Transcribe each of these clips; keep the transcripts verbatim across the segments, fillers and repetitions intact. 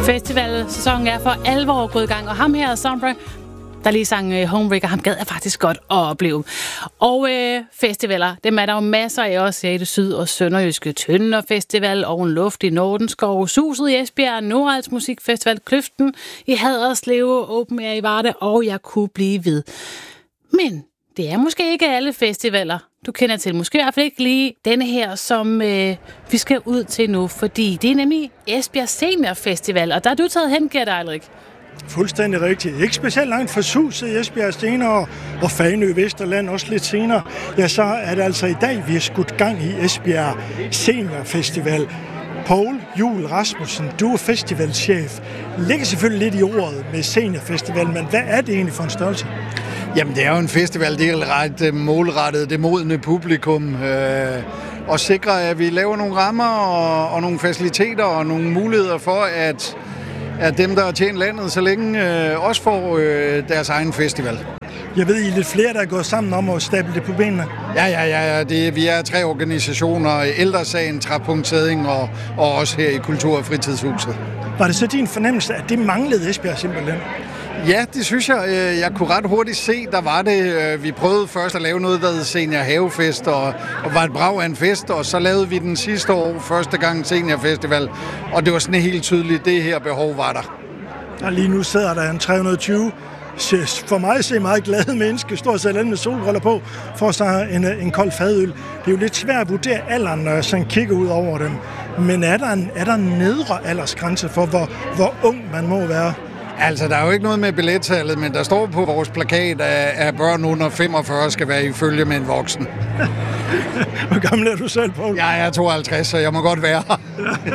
Festivalsæsonen er for alvor gået i gang, og ham her, Sombra, der lige sang uh, Homewrecker, ham gad jeg faktisk godt at opleve. Og øh, festivaler, dem er der jo masser af også her i det syd- og sønderjyske. Tønder Festival, Oven Luft i Nordenskov, Suset i Esbjerg, Nordals Musikfestival, Kløften i Haderslev, Open Air i Varde, og jeg kunne blive ved. Men det er måske ikke alle festivaler, du kender til. Måske i hvert fald ikke lige denne her, som øh, vi skal ud til nu, fordi det er nemlig Esbjerg Senior Festival, og der er du taget hen, Gert Eilrik. Fuldstændig rigtigt. Ikke specielt langt fra Suset i Esbjerg senere, og Fanø Vesterland også lidt senere. Ja, så er det altså i dag, vi har skudt gang i Esbjerg Senior Festival. Poul Juhl Rasmussen, du er festivalchef. Ligger selvfølgelig lidt i ordet med Senior Festival, men hvad er det egentlig for en størrelse? Jamen, det er jo en festival, det er ret målrettet det modne publikum, øh, og sikrer, at vi laver nogle rammer og, og nogle faciliteter og nogle muligheder for, at, at dem, der har tjent landet så længe, øh, også får øh, deres egen festival. Jeg ved, I er lidt flere, der er gået sammen om at stable det på benene. Ja, ja, ja. ja. Det, vi er tre organisationer, Ældresagen, Træpunkt Sæding og, og også her i Kultur- og Fritidshuset. Var det så din fornemmelse, at det manglede Esbjerg simpelthen? Ja, det synes jeg. Jeg kunne ret hurtigt se, der var det. Vi prøvede først at lave noget, der hed Senior Havefest, og, og var et brag af en fest, og så lavede vi den sidste år, første gang Senior Festival, og det var sådan helt tydeligt, det her behov var der. Og lige nu sidder der en tre hundrede og tyve, for mig ser meget glade menneske, står selv med solbriller på, for så en, en kold fadøl. Det er jo lidt svært at vurdere alderen, når jeg sådan kigger ud over dem. Men er der en, er der en nedre aldersgrænse for, hvor, hvor ung man må være? Altså, der er jo ikke noget med billettallet, men der står på vores plakat, at børn under femogfyrre skal være i følge med en voksen. Hvor gammel er du selv, Poul? Ja, jeg er tooghalvtreds, så jeg må godt være her.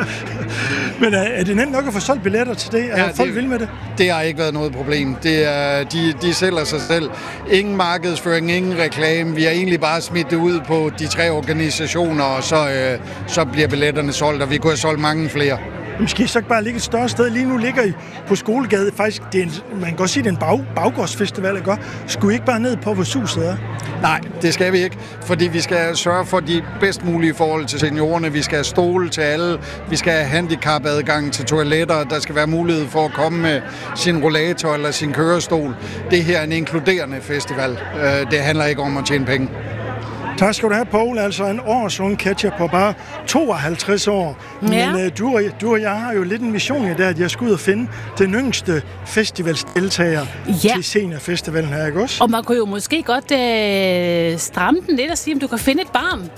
Men er, er det nemt nok at få solgt billetter til det? Er ja, folk det, vilde med det? Det har ikke været noget problem. Det er, de, de sælger sig selv. Ingen markedsføring, ingen reklame. Vi har egentlig bare smidt det ud på de tre organisationer, og så, øh, så bliver billetterne solgt, og vi kunne have solgt mange flere. Måske så bare ligge et større sted. Lige nu ligger I på Skolegade. Faktisk, det er en, man kan godt sige, det er en bag, baggårdsfestival, ikke? Skulle I ikke bare ned på, hvor Suset er? Nej, det skal vi ikke, fordi vi skal sørge for de bedst mulige forhold til seniorerne. Vi skal have stole til alle. Vi skal have handicapadgang til toiletter. Der skal være mulighed for at komme med sin rollator eller sin kørestol. Det her er en inkluderende festival. Det handler ikke om at tjene penge. Tak skal du have, Poul. Altså en års ung catcher på bare tooghalvtreds år. Ja. Men uh, du, og, du og jeg har jo lidt en mission i dag, at jeg skal ud og finde den yngste festivalsdeltager ja. til Senior Festivalen her, ikke også? Og man kunne jo måske godt øh, stramme den lidt og sige, om du kan finde et barn.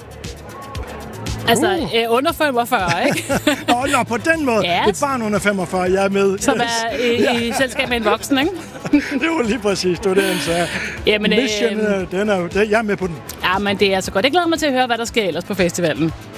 Altså uh. øh, under femogfyrre, ikke? nå, nå, på den måde. Yes. Et barn under femogfyrre, jeg er med. Som yes. er i, i ja. selskab med en voksen, ikke? det var lige præcis, det var det, han sagde. Jamen, Mission, øh, den er, den, jeg er med på den. Ja, men det er altså godt. Jeg glæder mig til at høre, hvad der sker ellers på festivalen.